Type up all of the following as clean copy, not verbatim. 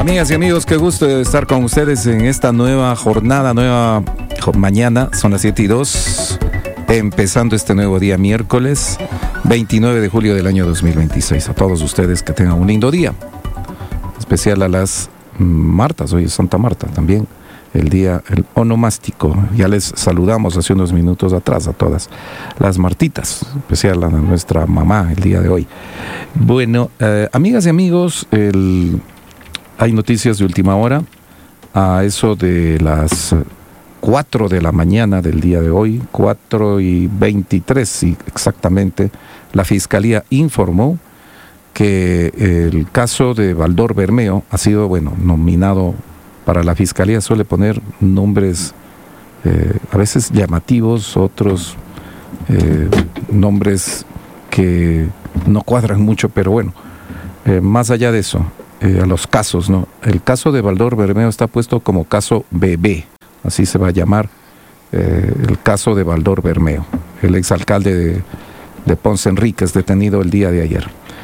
Amigas y amigos, qué gusto estar con ustedes en esta nueva jornada, nueva mañana. Son las 7:02, empezando este nuevo día, miércoles 29 de julio del año 2026. A todos ustedes que tengan un lindo día. Especial a las Martas, hoy es Santa Marta también, el día el onomástico. Ya les saludamos hace unos minutos atrás a todas las Martitas, especial a nuestra mamá el día de hoy. Bueno, amigas y amigos, hay noticias de última hora. A eso de las 4 de la mañana del día de hoy, 4:23, sí, exactamente, la Fiscalía informó que el caso de Baldor Bermeo ha sido, nominado para la Fiscalía. Suele poner nombres a veces llamativos, otros nombres que no cuadran mucho, pero bueno, más allá de eso, a los casos, ¿no? El caso de Baldor Bermeo está puesto como caso BB, así se va a llamar, el caso de Baldor Bermeo, el exalcalde de Ponce Enríquez, detenido el día de ayer.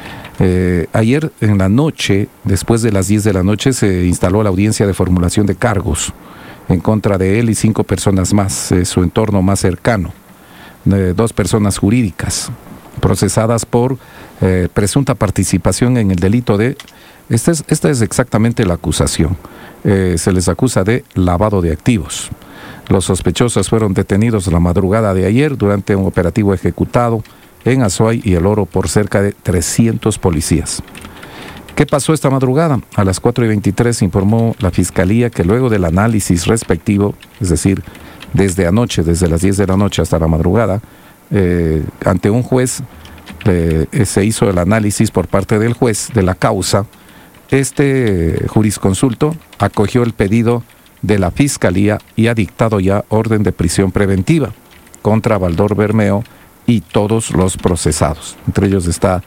Ayer en la noche, después de las 10 de la noche, se instaló la audiencia de formulación de cargos en contra de él y 5 personas más, su entorno más cercano, 2 personas jurídicas procesadas por presunta participación en el delito de... Esta es exactamente la acusación. Se les acusa de lavado de activos. Los sospechosos fueron detenidos la madrugada de ayer durante un operativo ejecutado en Azuay y El Oro por cerca de 300 policías. ¿Qué pasó esta madrugada? A las 4:23 informó la Fiscalía que luego del análisis respectivo, es decir, desde anoche, desde las 10 de la noche hasta la madrugada, ante un juez se hizo el análisis por parte del juez de la causa. Este jurisconsulto acogió el pedido de la Fiscalía y ha dictado ya orden de prisión preventiva contra Baldor Bermeo y todos los procesados. Entre ellos está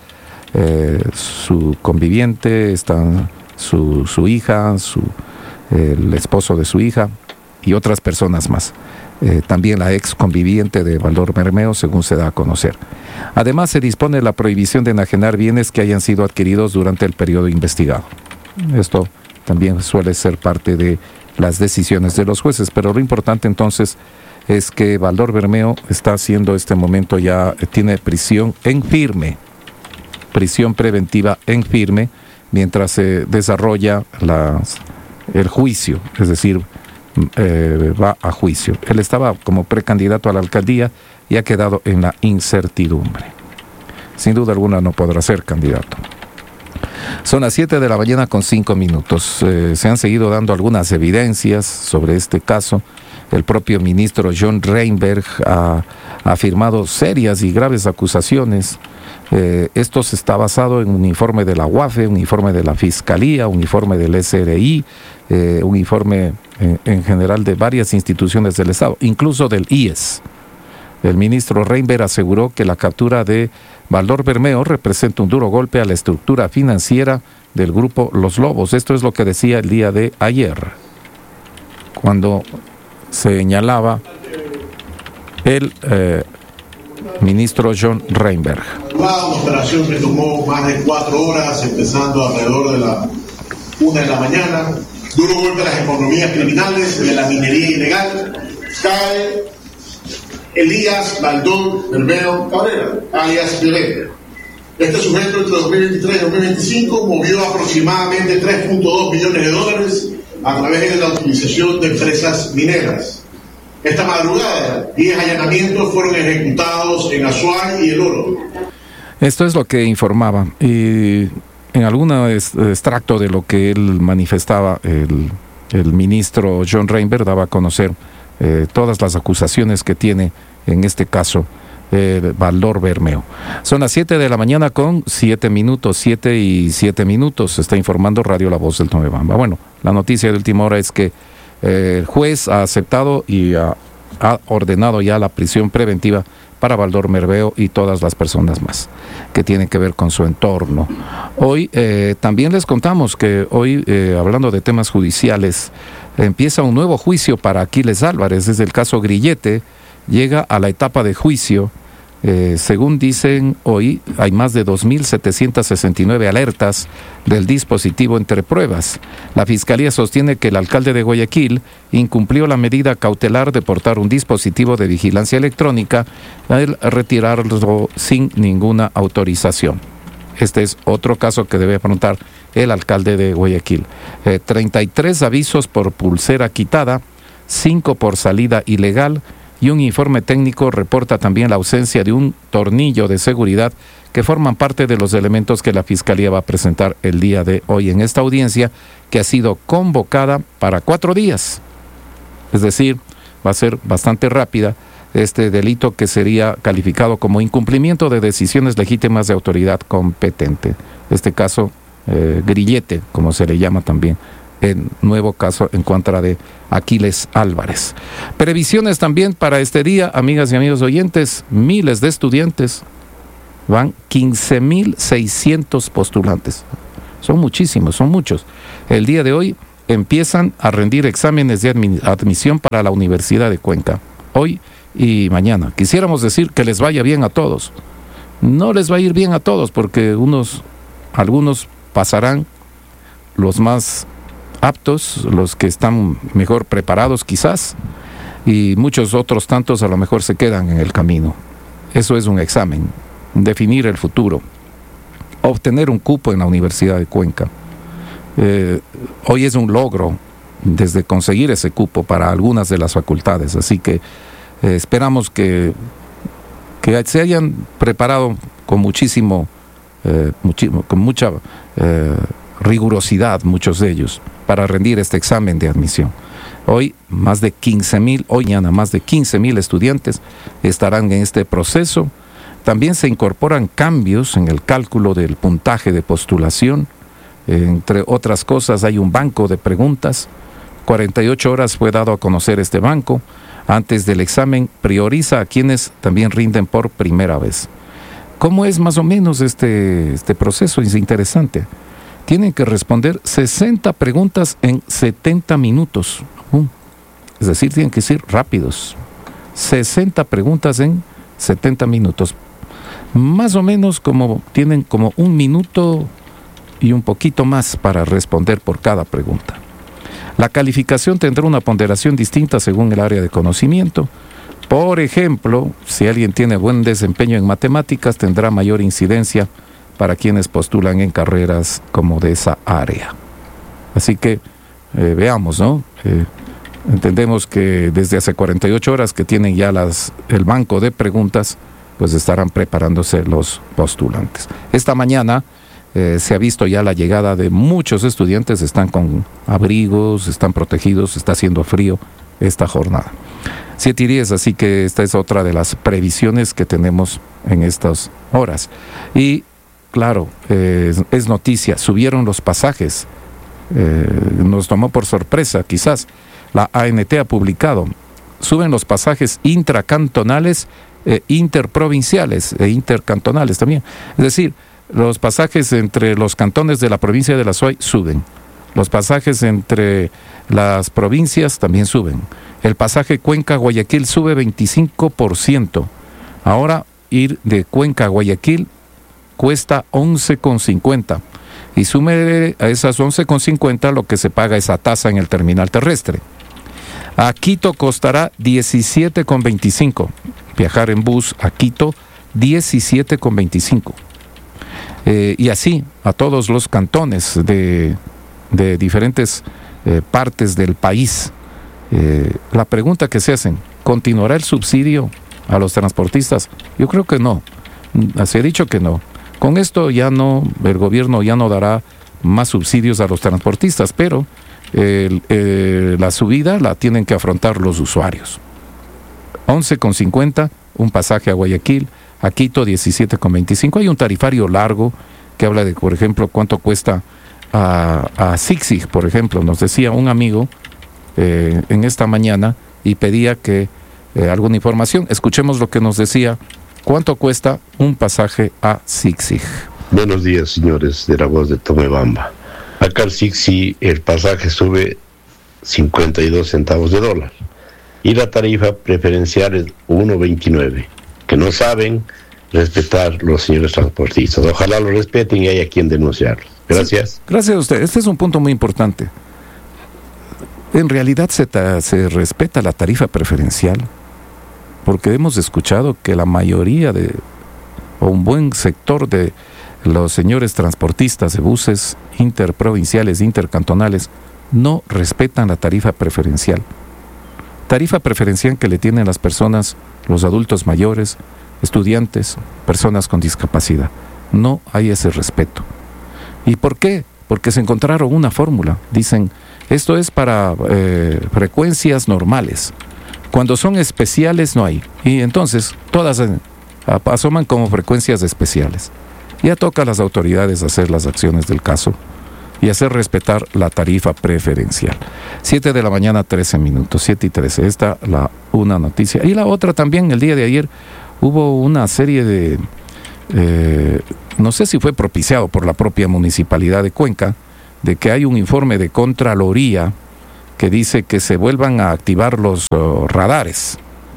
su conviviente, está su hija, el esposo de su hija y otras personas más. También la ex conviviente de Baldor Bermeo, según se da a conocer. Además, se dispone la prohibición de enajenar bienes que hayan sido adquiridos durante el periodo investigado. Esto también suele ser parte de las decisiones de los jueces, pero lo importante entonces es que Baldor Bermeo está haciendo este momento, ya tiene prisión en firme, prisión preventiva en firme, mientras se desarrolla el juicio, es decir, va a juicio. Él estaba como precandidato a la alcaldía y ha quedado en la incertidumbre. Sin duda alguna no podrá ser candidato. Son las 7 de la mañana con 5 minutos. Se han seguido dando algunas evidencias sobre este caso. El propio ministro John Reinberg ha afirmado serias y graves acusaciones. Esto está basado en un informe de la UAFE, un informe de la Fiscalía, un informe del SRI, un informe en general de varias instituciones del Estado, incluso del IES. El ministro Reinberg aseguró que la captura de Baldor Bermeo representa un duro golpe a la estructura financiera del grupo Los Lobos. Esto es lo que decía el día de ayer, cuando señalaba el ministro John Reinberg. Una operación que tomó más de 4 horas, empezando alrededor de la 1 de la mañana. Duro golpe a las economías criminales de la minería ilegal. Cae Elías Baldor Bermeo Cabrera, alias Violeta. Este sujeto entre 2023 y 2025 movió aproximadamente $3.2 millones a través de la utilización de empresas mineras. Esta madrugada, 10 allanamientos fueron ejecutados en Azuay y El Oro. Esto es lo que informaba. Y en algún extracto de lo que él manifestaba, el ministro John Reinberg daba a conocer todas las acusaciones que tiene en este caso Baldor Bermeo. Son las 7 de la mañana con 7 minutos, 7:07. Está informando Radio La Voz del Tomebamba. Bueno, la noticia de última hora es que el juez ha aceptado y ha ordenado ya la prisión preventiva para Baldor Bermeo y todas las personas más que tienen que ver con su entorno. Hoy también les contamos que hoy, hablando de temas judiciales, empieza un nuevo juicio para Aquiles Álvarez. Desde el caso Grillete llega a la etapa de juicio Según dicen hoy, hay más de 2.769 alertas del dispositivo entre pruebas. La Fiscalía sostiene que el alcalde de Guayaquil incumplió la medida cautelar de portar un dispositivo de vigilancia electrónica al retirarlo sin ninguna autorización. Este es otro caso que debe afrontar el alcalde de Guayaquil. 33 avisos por pulsera quitada, 5 por salida ilegal, y un informe técnico reporta también la ausencia de un tornillo de seguridad que forman parte de los elementos que la Fiscalía va a presentar el día de hoy en esta audiencia, que ha sido convocada para 4 días. Es decir, va a ser bastante rápida este delito, que sería calificado como incumplimiento de decisiones legítimas de autoridad competente. Este caso, grillete, como se le llama también, el nuevo caso en contra de Aquiles Álvarez. Previsiones también para este día, amigas y amigos oyentes: miles de estudiantes, van 15.600 postulantes. Son muchísimos, son muchos. El día de hoy empiezan a rendir exámenes de admisión para la Universidad de Cuenca. Hoy y mañana. Quisiéramos decir que les vaya bien a todos. No les va a ir bien a todos, porque algunos pasarán, los más aptos, los que están mejor preparados quizás, y muchos otros tantos a lo mejor se quedan en el camino. Eso es un examen, definir el futuro, obtener un cupo en la Universidad de Cuenca. Hoy es un logro desde conseguir ese cupo para algunas de las facultades, así que esperamos que se hayan preparado con con mucha rigurosidad, muchos de ellos, para rendir este examen de admisión. Hoy más de 15.000 estudiantes estarán en este proceso. También se incorporan cambios en el cálculo del puntaje de postulación. Entre otras cosas, hay un banco de preguntas. 48 horas fue dado a conocer este banco. Antes del examen, prioriza a quienes también rinden por primera vez. ¿Cómo es más o menos este proceso? Es interesante. Tienen que responder 60 preguntas en 70 minutos. Es decir, tienen que ser rápidos. 60 preguntas en 70 minutos. Más o menos tienen como 1 minuto y un poquito más para responder por cada pregunta. La calificación tendrá una ponderación distinta según el área de conocimiento. Por ejemplo, si alguien tiene buen desempeño en matemáticas, tendrá mayor incidencia para quienes postulan en carreras como de esa área. Así que veamos, ¿no? Entendemos que desde hace 48 horas que tienen ya el banco de preguntas, pues estarán preparándose los postulantes. Esta mañana se ha visto ya la llegada de muchos estudiantes, están con abrigos, están protegidos, está haciendo frío esta jornada. 7:10, así que esta es otra de las previsiones que tenemos en estas horas. Y claro, es noticia, subieron los pasajes, nos tomó por sorpresa quizás. La ANT ha publicado, suben los pasajes intracantonales, interprovinciales e intercantonales también. Es decir, los pasajes entre los cantones de la provincia de La Suay suben. Los pasajes entre las provincias también suben. El pasaje Cuenca-Guayaquil sube 25%. Ahora ir de Cuenca a Guayaquil cuesta 11,50. Y sume a esas 11,50 lo que se paga esa tasa en el terminal terrestre. A Quito costará 17,25. Viajar en bus a Quito, 17,25. Y así a todos los cantones de diferentes partes del país. La pregunta que se hacen: ¿continuará el subsidio a los transportistas? Yo creo que no. Se ha dicho que no. Con esto ya no, el gobierno ya no dará más subsidios a los transportistas, pero la subida la tienen que afrontar los usuarios. 11,50 un pasaje a Guayaquil, a Quito 17,25. Hay un tarifario largo que habla de, por ejemplo, cuánto cuesta a Zig-Zig, por ejemplo. Nos decía un amigo en esta mañana y pedía que alguna información. Escuchemos lo que nos decía. ¿Cuánto cuesta un pasaje a Zig-Zig? Buenos días, señores de la voz de Tomebamba. Acá al Zig-Zig el pasaje sube 52 centavos de dólar y la tarifa preferencial es 1.29. que no saben respetar los señores transportistas. Ojalá lo respeten y haya quien denunciarlos. Gracias. Sí, gracias a usted. Este es un punto muy importante. En realidad se respeta la tarifa preferencial, porque hemos escuchado que la mayoría o un buen sector de los señores transportistas de buses interprovinciales, intercantonales, no respetan la tarifa preferencial. Tarifa preferencial que le tienen las personas, los adultos mayores, estudiantes, personas con discapacidad. No hay ese respeto. ¿Y por qué? Porque se encontraron una fórmula. Dicen, esto es para frecuencias normales. Cuando son especiales no hay. Y entonces todas asoman como frecuencias especiales. Ya toca a las autoridades hacer las acciones del caso y hacer respetar la tarifa preferencial. 7 de la mañana, 13 minutos, 7:13. Esta una noticia. Y la otra también, el día de ayer hubo una serie de, no sé si fue propiciado por la propia Municipalidad de Cuenca, de que hay un informe de Contraloría que dice que se vuelvan a activar los radares.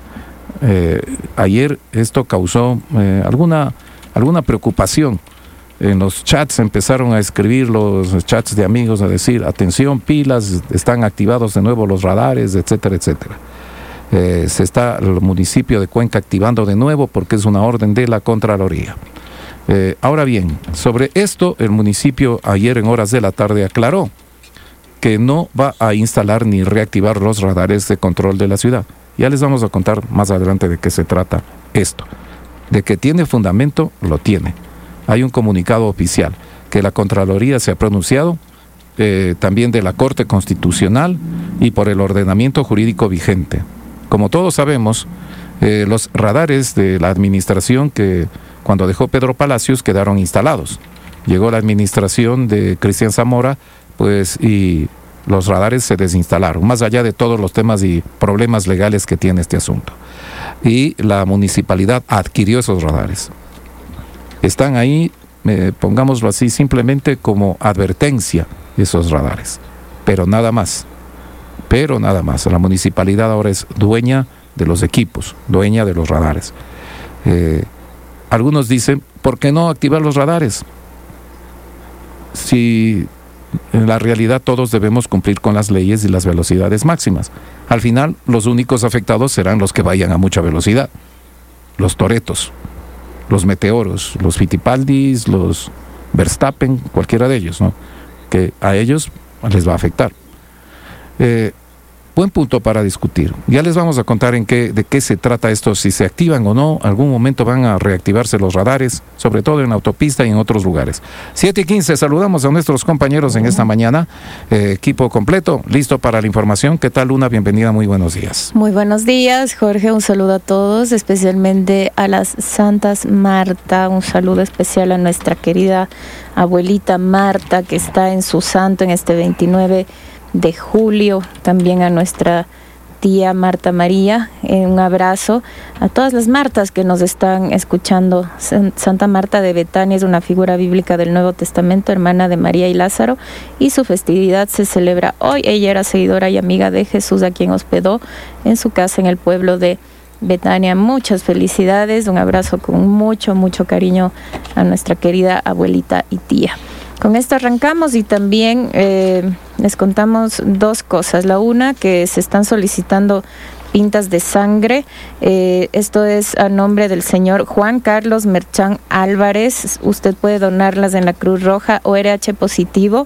Ayer esto causó alguna preocupación. En los chats empezaron a escribir los chats de amigos a decir, atención, pilas, están activados de nuevo los radares, etcétera, etcétera. Se está el municipio de Cuenca activando de nuevo porque es una orden de la Contraloría. Ahora bien, sobre esto el municipio ayer en horas de la tarde aclaró que no va a instalar ni reactivar los radares de control de la ciudad. Ya les vamos a contar más adelante de qué se trata esto. De que tiene fundamento, lo tiene. Hay un comunicado oficial que la Contraloría se ha pronunciado, también de la Corte Constitucional y por el ordenamiento jurídico vigente. Como todos sabemos, los radares de la administración que cuando dejó Pedro Palacios quedaron instalados. Llegó la administración de Cristian Zamora, pues, y los radares se desinstalaron, más allá de todos los temas y problemas legales que tiene este asunto. Y la municipalidad adquirió esos radares. Están ahí, pongámoslo así, simplemente como advertencia esos radares, pero nada más. La municipalidad ahora es dueña de los equipos, dueña de los radares. Algunos dicen, ¿por qué no activar los radares? Si en la realidad todos debemos cumplir con las leyes y las velocidades máximas. Al final, los únicos afectados serán los que vayan a mucha velocidad. Los toretos, los meteoros, los Fittipaldis, los Verstappen, cualquiera de ellos, ¿no? Que a ellos les va a afectar. Buen punto para discutir. Ya les vamos a contar de qué se trata esto, si se activan o no. Algún momento van a reactivarse los radares, sobre todo en autopista y en otros lugares. 7:15, saludamos a nuestros compañeros en esta mañana. Equipo completo, listo para la información. ¿Qué tal, Luna? Bienvenida, muy buenos días. Muy buenos días, Jorge. Un saludo a todos, especialmente a las Santas Marta. Un saludo especial a nuestra querida abuelita Marta, que está en su santo en este 29 de julio, también a nuestra tía Marta María, un abrazo a todas las Martas que nos están escuchando. Santa Marta de Betania es una figura bíblica del Nuevo Testamento, hermana de María y Lázaro, y su festividad se celebra hoy. Ella era seguidora y amiga de Jesús, a quien hospedó en su casa en el pueblo de Betania. Muchas felicidades, un abrazo con mucho, mucho cariño a nuestra querida abuelita y tía. Con esto arrancamos y también les contamos dos cosas. La una, que se están solicitando pintas de sangre. Esto es a nombre del señor Juan Carlos Merchán Álvarez. Usted puede donarlas en la Cruz Roja o RH positivo.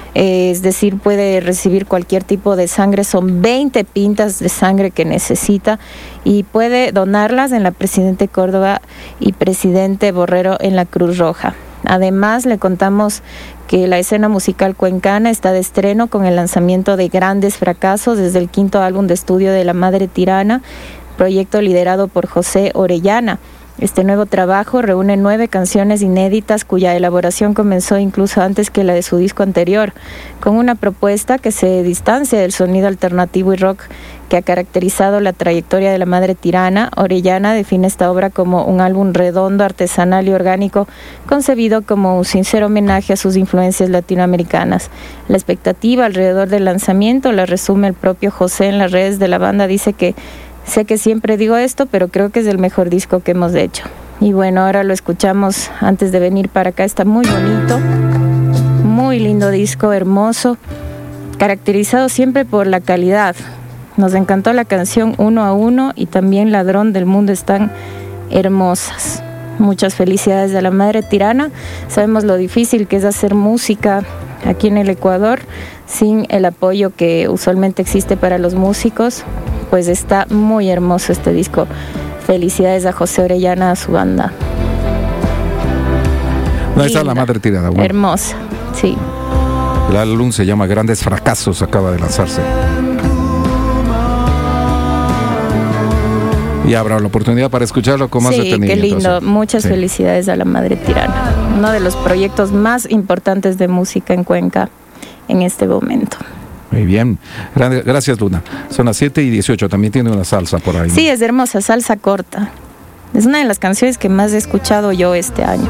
Es decir, puede recibir cualquier tipo de sangre. Son 20 pintas de sangre que necesita y puede donarlas en la Presidente Córdoba y Presidente Borrero en la Cruz Roja. Además, le contamos que la escena musical cuencana está de estreno con el lanzamiento de Grandes Fracasos desde el 5º álbum de estudio de La Madre Tirana, proyecto liderado por José Orellana. Este nuevo trabajo reúne 9 canciones inéditas cuya elaboración comenzó incluso antes que la de su disco anterior, con una propuesta que se distancia del sonido alternativo y rock que ha caracterizado la trayectoria de La Madre Tirana. Orellana define esta obra como un álbum redondo, artesanal y orgánico, concebido como un sincero homenaje a sus influencias latinoamericanas. La expectativa alrededor del lanzamiento la resume el propio José en las redes de la banda. Dice que Sé que siempre digo esto, pero creo que es el mejor disco que hemos hecho. Y bueno, ahora lo escuchamos antes de venir para acá. Está muy bonito, muy lindo disco, hermoso, caracterizado siempre por la calidad. Nos encantó la canción Uno a Uno y también Ladrón del Mundo, están hermosas. Muchas felicidades a la Madre Tirana. Sabemos lo difícil que es hacer música aquí en el Ecuador sin el apoyo que usualmente existe para los músicos. Pues está muy hermoso este disco. Felicidades a José Orellana, a su banda. Ahí está la Madre Tirana. Bueno. Hermosa, sí. El álbum se llama Grandes Fracasos, acaba de lanzarse. Y habrá la oportunidad para escucharlo con más detenimiento. Sí, qué lindo. Muchas felicidades a la Madre Tirana. Uno de los proyectos más importantes de música en Cuenca en este momento. Muy bien. Gracias, Luna. Son las 7:18. También tiene una salsa por ahí, ¿no? Sí, es hermosa, salsa corta. Es una de las canciones que más he escuchado yo este año.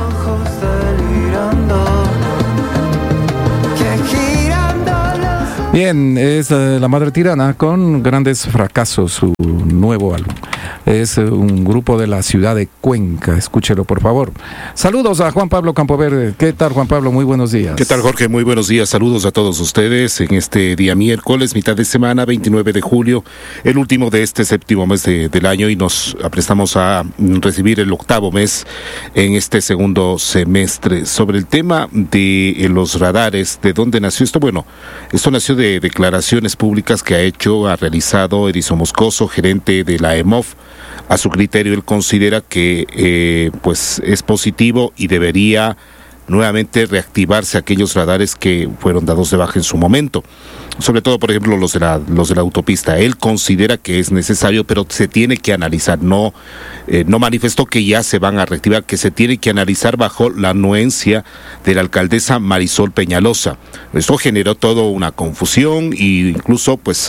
Bien, es la Madre Tirana con Grandes Fracasos, su nuevo álbum. Es un grupo de la ciudad de Cuenca. Escúchelo, por favor. Saludos a Juan Pablo Campoverde. ¿Qué tal, Juan Pablo? Muy buenos días. ¿Qué tal, Jorge? Muy buenos días. Saludos a todos ustedes en este día miércoles, mitad de semana, 29 de julio, el último de este séptimo mes del año, y nos aprestamos a recibir el octavo mes en este segundo semestre. Sobre el tema de los radares, ¿de dónde nació esto? Bueno, esto nació de declaraciones públicas que ha realizado Edison Moscoso, gerente de la EMOF. A su criterio, él considera que pues es positivo y debería nuevamente reactivarse aquellos radares que fueron dados de baja en su momento. Sobre todo, por ejemplo, los de la autopista. Él considera que es necesario, pero se tiene que analizar. No manifestó que ya se van a reactivar, que se tiene que analizar bajo la anuencia de la alcaldesa Marisol Peñalosa. Esto generó toda una confusión e incluso pues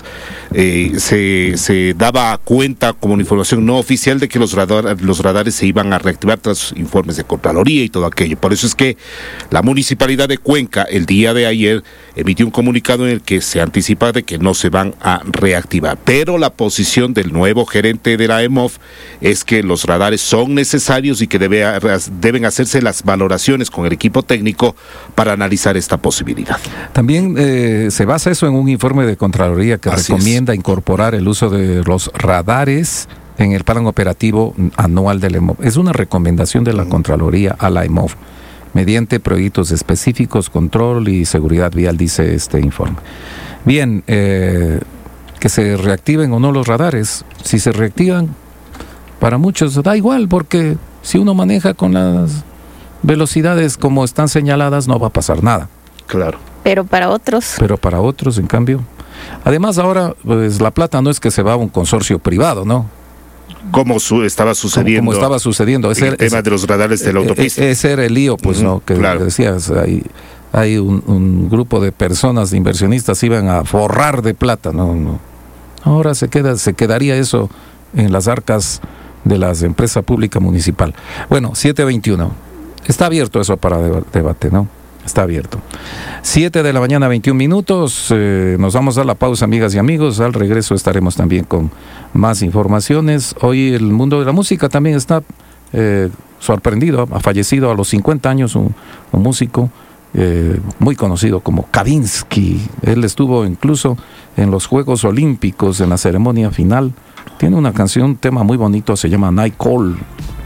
se daba cuenta como una información no oficial de que los radares se iban a reactivar tras informes de Contraloría y todo aquello. Por eso es que la Municipalidad de Cuenca el día de ayer emitió un comunicado en el que se anticipa de que no se van a reactivar. Pero la posición del nuevo gerente de la EMOF es que los radares son necesarios y que deben hacerse las valoraciones con el equipo técnico para analizar esta posibilidad. También se basa eso en un informe de Contraloría que recomienda incorporar el uso de los radares en el plan operativo anual del EMOF. Es una recomendación de la Contraloría a la EMOF, mediante proyectos específicos, control y seguridad vial, dice este informe. Bien, que se reactiven o no los radares. Si se reactivan, para muchos da igual, porque si uno maneja con las velocidades como están señaladas, no va a pasar nada. Claro. Pero para otros, en cambio. Además, ahora, pues la plata no es que se va a un consorcio privado, ¿no? Como estaba sucediendo. Como estaba sucediendo. El tema de los radares de la autopista. Ese era el lío, pues, ¿no? Que claro. Decías, hay un grupo de personas, de inversionistas, iban a forrar de plata, ¿no? Ahora se quedaría eso en las arcas de la empresa pública municipal. Bueno, 7:21. Está abierto eso para debate, ¿no? Está abierto. 7:21 a.m. Nos vamos a la pausa, amigas y amigos. Al regreso estaremos también con más informaciones. Hoy el mundo de la música también está sorprendido. Ha fallecido a los 50 años un músico muy conocido como Kavinsky. Él estuvo incluso en los Juegos Olímpicos, en la ceremonia final. Tiene una canción, un tema muy bonito, se llama Night Call.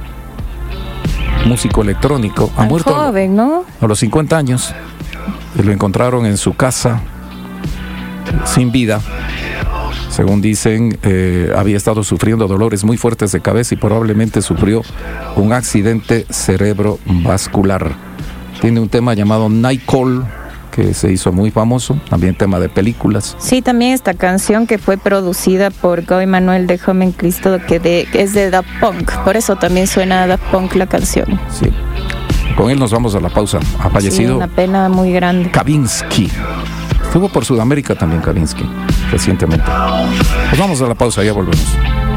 Músico electrónico. Ha muerto joven, ¿no? A los 50 años. Lo encontraron en su casa sin vida. Según dicen, había estado sufriendo dolores muy fuertes de cabeza y probablemente sufrió un accidente cerebrovascular. Tiene un tema llamado Night Call, que se hizo muy famoso, también tema de películas. Sí, también esta canción que fue producida por Goy Manuel de Joven Cristo, que es de Daft Punk, por eso también suena a Daft Punk la canción. Sí, con él nos vamos a la pausa. Ha fallecido. Sí, una pena muy grande. Kavinsky. Estuvo por Sudamérica también Kavinsky, recientemente. Pues vamos a la pausa, ya volvemos.